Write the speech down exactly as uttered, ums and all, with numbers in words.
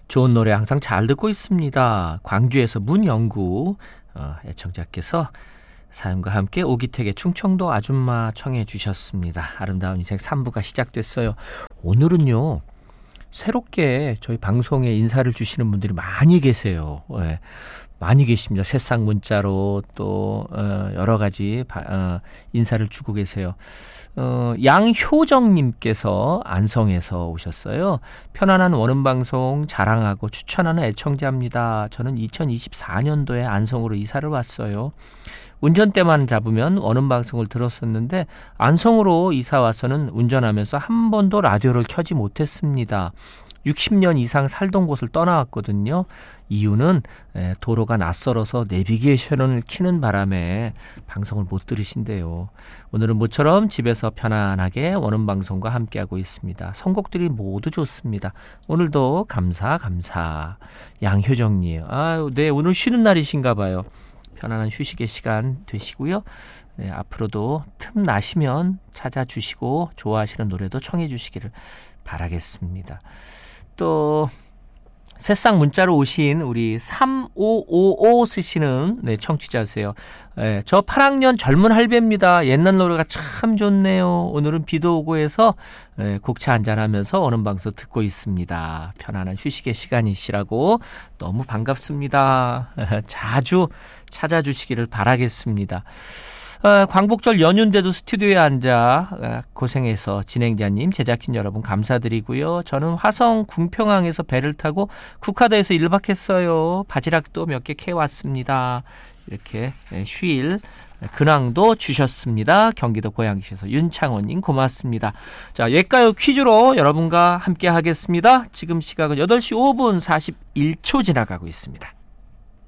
좋은 노래 항상 잘 듣고 있습니다. 광주에서 문영구 어, 애청자께서 사연과 함께 오기택의 충청도 아줌마 청해 주셨습니다. 아름다운 인생 삼 부가 시작됐어요. 오늘은요, 새롭게 저희 방송에 인사를 주시는 분들이 많이 계세요. 네, 많이 계십니다. 새싹 문자로 또 어, 여러 가지 바, 어, 인사를 주고 계세요. 어, 양효정님께서 안성에서 오셨어요. 편안한 원음방송 자랑하고 추천하는 애청자입니다. 저는 이천이십사 년도에 안성으로 이사를 왔어요. 운전대만 잡으면 원음방송을 들었었는데 안성으로 이사 와서는 운전하면서 한 번도 라디오를 켜지 못했습니다. 육십 년 이상 살던 곳을 떠나왔거든요. 이유는 도로가 낯설어서 내비게이션을 켜는 바람에 방송을 못 들으신대요. 오늘은 모처럼 집에서 편안하게 원음방송과 함께하고 있습니다. 선곡들이 모두 좋습니다. 오늘도 감사 감사. 양효정님, 아유, 네, 오늘 쉬는 날이신가 봐요. 편안한 휴식의 시간 되시고요. 네, 앞으로도 틈 나시면 찾아주시고 좋아하시는 노래도 청해 주시기를 바라겠습니다. 또 새싹 문자로 오신 우리 삼오오오 쓰시는 네, 청취자세요. 네, 저 팔 학년 젊은 할배입니다. 옛날 노래가 참 좋네요. 오늘은 비도 오고 해서 네, 곡차 한잔하면서 오는 방송 듣고 있습니다. 편안한 휴식의 시간이시라고 너무 반갑습니다. 자주 찾아주시기를 바라겠습니다. 어, 광복절 연휴인데도 스튜디오에 앉아 어, 고생해서 진행자님, 제작진 여러분 감사드리고요. 저는 화성 궁평항에서 배를 타고 국화도에서 일 박했어요. 바지락도 몇 개 캐왔습니다. 이렇게 네, 휴일 근황도 주셨습니다. 경기도 고양시에서 윤창원님 고맙습니다. 자, 옛가요 퀴즈로 여러분과 함께 하겠습니다. 지금 시각은 여덟 시 오 분 사십일 초 지나가고 있습니다.